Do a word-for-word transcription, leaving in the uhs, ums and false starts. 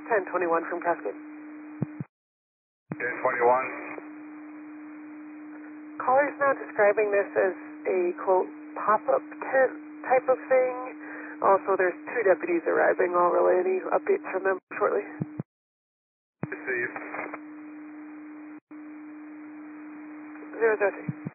ten twenty-one from Cascade. ten twenty-one. Caller's now describing this as a, quote, pop-up tent type of thing. Also, there's two deputies arriving. I'll relay any updates from them shortly. Received. Zero zero three.